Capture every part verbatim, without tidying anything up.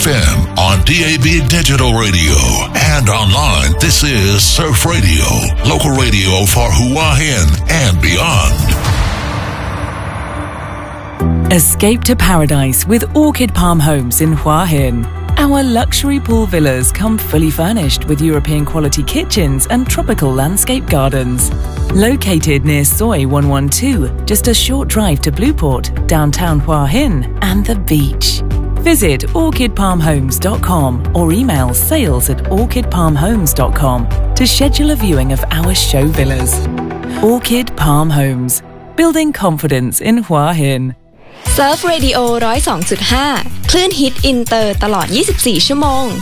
F M, on D A B Digital Radio, and online. This is Surf Radio, local radio for Hua Hin and beyond. Escape to paradise with Orchid Palm Homes in Hua Hin. Our luxury pool villas come fully furnished with European quality kitchens and tropical landscape gardens. Located near Soi one one two, just a short drive to Blueport, downtown Hua Hin, and the beach. Visit orchid palm homes dot com or email sales at orchid palm homes dot com to schedule a viewing of our show villas. Orchid Palm Homes, building confidence in Hua Hin. Surf Radio หนึ่งศูนย์สองจุดห้า คลื่นฮิตอินเตอร์ตลอดยี่สิบสี่ชั่วโมง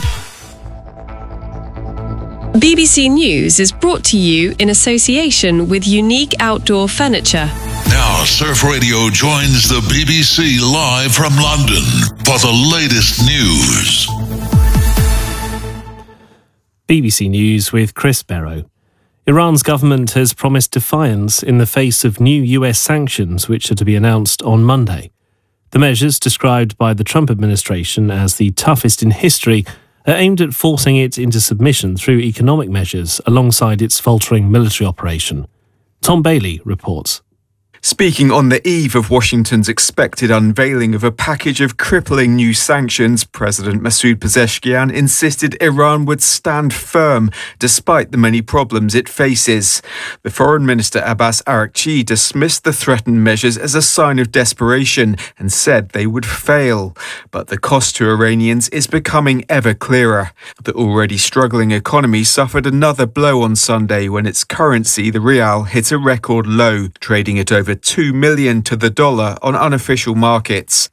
B B C News is brought to you in association with Unique Outdoor Furniture. Now, Surf Radio joins the B B C live from London for the latest news. B B C News with Chris Barrow. Iran's government has promised defiance in the face of new U S sanctions which are to be announced on Monday. The measures, described by the Trump administration as the toughest in history, are aimed at forcing it into submission through economic measures alongside its faltering military operation. Tom Bailey reports. Speaking on the eve of Washington's expected unveiling of a package of crippling new sanctions, President Masoud Pezeshkian insisted Iran would stand firm despite the many problems it faces. The Foreign Minister Abbas Araghchi dismissed the threatened measures as a sign of desperation and said they would fail. But the cost to Iranians is becoming ever clearer. The already struggling economy suffered another blow on Sunday when its currency, the rial, hit a record low, trading at over two million to the dollar on unofficial markets.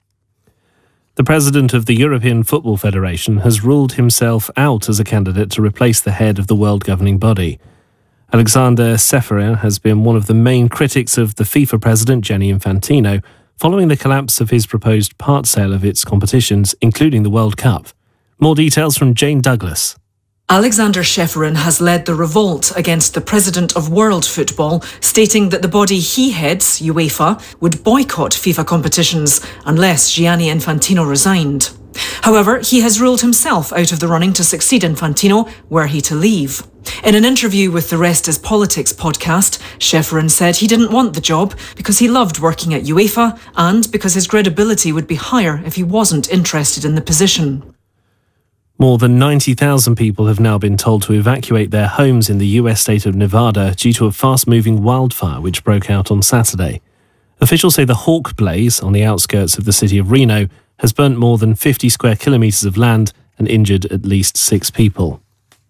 The president of the European Football Federation has ruled himself out as a candidate to replace the head of the world governing body. Alexander Ceferin has been one of the main critics of the FIFA president Gianni Infantino following the collapse of his proposed part sale of its competitions, including the World Cup. More details from Jane Douglas. Alexander Ceferin has led the revolt against the president of World Football, stating that the body he heads, UEFA, would boycott FIFA competitions unless Gianni Infantino resigned. However, he has ruled himself out of the running to succeed Infantino were he to leave. In an interview with the Rest is Politics podcast, Ceferin said he didn't want the job because he loved working at UEFA and because his credibility would be higher if he wasn't interested in the position. More than ninety thousand people have now been told to evacuate their homes in the U S state of Nevada due to a fast-moving wildfire which broke out on Saturday. Officials say the Hawk Blaze, on the outskirts of the city of Reno, has burnt more than fifty square kilometres of land and injured at least six people.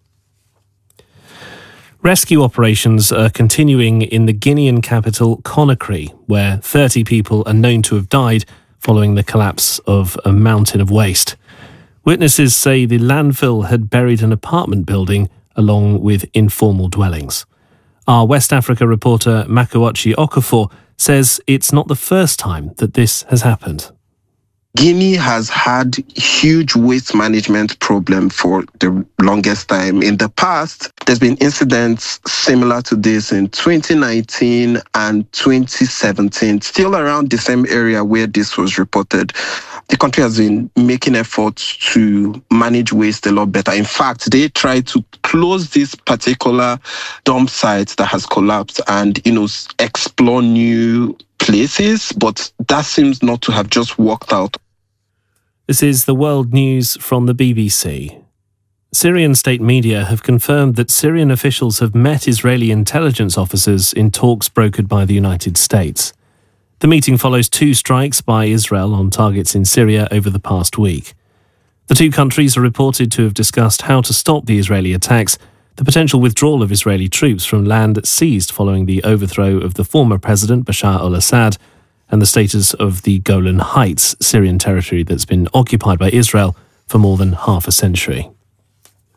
Rescue operations are continuing in the Guinean capital, Conakry, where thirty people are known to have died following the collapse of a mountain of waste. Witnesses say the landfill had buried an apartment building along with informal dwellings. Our West Africa reporter Makuachi Okafor says it's not the first time that this has happened. Guinea has had huge waste management problem for the longest time. In the past, there's been incidents similar to this in twenty nineteen and twenty seventeen, still around the same area where this was reported. The country has been making efforts to manage waste a lot better. In fact, they tried to close this particular dump site that has collapsed and, you know, explore new places, but that seems not to have just worked out. This is the world news from the B B C. Syrian state media have confirmed that Syrian officials have met Israeli intelligence officers in talks brokered by the United States. The meeting follows two strikes by Israel on targets in Syria over the past week. The two countries are reported to have discussed how to stop the Israeli attacks, the potential withdrawal of Israeli troops from land seized following the overthrow of the former president Bashar al-Assad, and the status of the Golan Heights, Syrian territory that's been occupied by Israel for more than half a century.